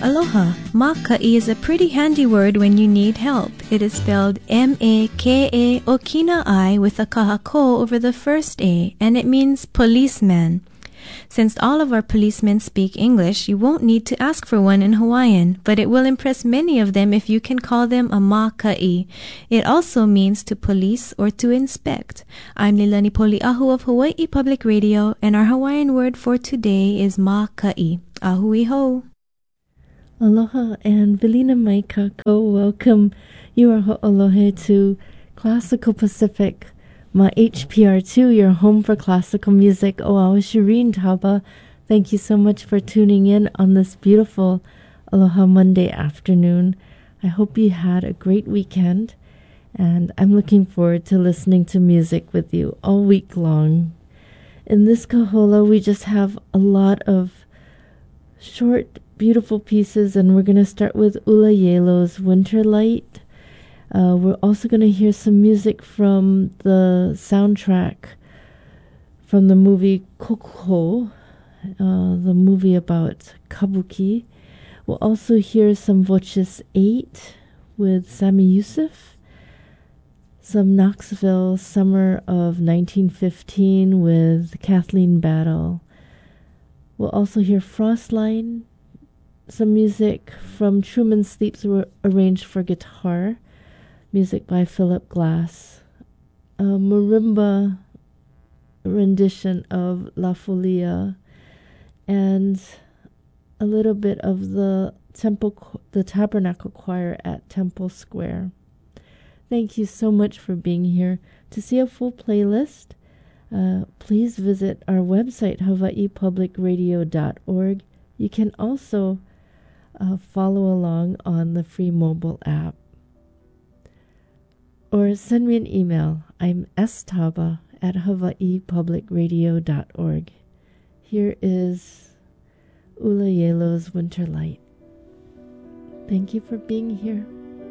Aloha. Maka'i is a pretty handy word when you need help. It is spelled M-A-K-A Okina-I with a kahako over the first A, and it means policeman. Since all of our policemen speak English, you won't need to ask for one in Hawaiian, but it will impress many of them if you can call them a maka'i. It also means to police or to inspect. I'm Lilani Poli'ahu of Hawaii Public Radio, and our Hawaiian word for today is maka'i. Ahui ho! Aloha and Belina mai kako. Welcome you are ho'olohe to Classical Pacific. My HPR2, your home for classical music. Oh, I was Shireen Taba. Thank you so much for tuning in on this beautiful Aloha Monday afternoon. I hope you had a great weekend, and I'm looking forward to listening to music with you all week long. In this kahola, we just have a lot of short, beautiful pieces, and we're going to start with Ula Yelo's Winter Light. We're also going to hear some music from the soundtrack from the movie Kokko, the movie about kabuki. We'll also hear some Voces 8 with Sami Yusuf, some Knoxville Summer of 1915 with Kathleen Battle. We'll also hear Frostline, some music from Truman Sleeps arranged for guitar, music by Philip Glass, a marimba rendition of La Folia, and a little bit of the Tabernacle Choir at Temple Square. Thank you so much for being here. To see a full playlist, please visit our website, hawaiipublicradio.org. You can also follow along on the free mobile app. Or send me an email. I'm staba@hawaiipublicradio.org. Here is Ula Yelo's Winter Light. Thank you for being here.